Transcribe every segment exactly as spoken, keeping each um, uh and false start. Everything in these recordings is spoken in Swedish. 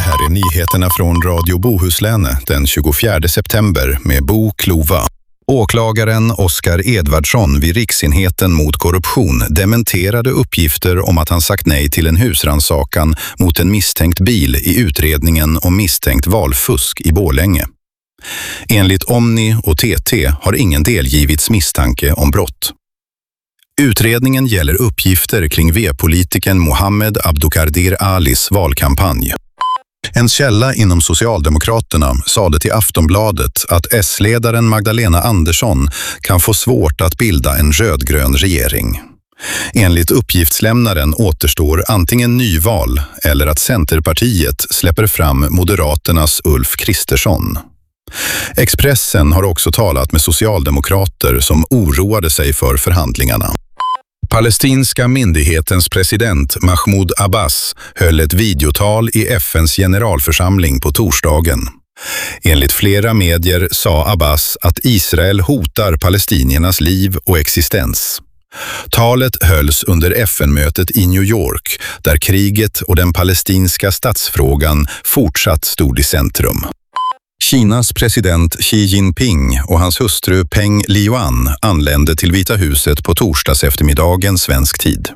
här är nyheterna från Radio Bohuslän den tjugofjärde september med Bo Klova. Åklagaren Oskar Edvardsson vid Riksenheten mot korruption dementerade uppgifter om att han sagt nej till en husrannsakan mot en misstänkt bil i utredningen om misstänkt valfusk i Borlänge. Enligt Omni och T T har ingen delgivits misstanke om brott. Utredningen gäller uppgifter kring V-politikern Mohammed Abdukadir Alis valkampanj. En källa inom Socialdemokraterna sade till Aftonbladet att S-ledaren Magdalena Andersson kan få svårt att bilda en rödgrön regering. Enligt uppgiftslämnaren återstår antingen nyval eller att Centerpartiet släpper fram Moderaternas Ulf Kristersson. Expressen har också talat med socialdemokrater som oroade sig för förhandlingarna. Palestinska myndighetens president Mahmoud Abbas höll ett videotal i F N:s generalförsamling på torsdagen. Enligt flera medier sa Abbas att Israel hotar palestiniernas liv och existens. Talet hölls under F N-mötet i New York, där kriget och den palestinska statsfrågan fortsatt stod i centrum. Kinas president Xi Jinping och hans hustru Peng Liyuan anlände till Vita huset på torsdags eftermiddagen svensk tid.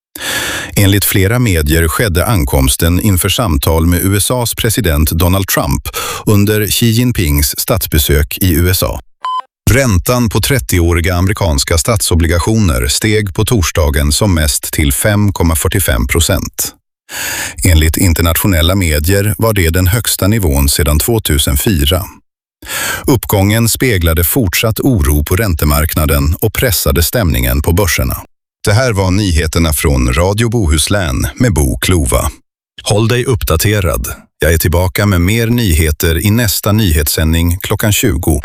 Enligt flera medier skedde ankomsten inför samtal med U S A:s president Donald Trump under Xi Jinpings statsbesök i U S A. Räntan på trettioåriga amerikanska statsobligationer steg på torsdagen som mest till fem komma fyrtiofem procent. Enligt internationella medier var det den högsta nivån sedan två tusen fyra. Uppgången speglade fortsatt oro på räntemarknaden och pressade stämningen på börserna. Det här var nyheterna från Radio Bohuslän med Bo Klova. Håll dig uppdaterad. Jag är tillbaka med mer nyheter i nästa nyhetssändning klockan tjugo.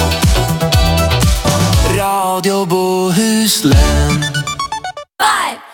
Radio Bohuslän. Five.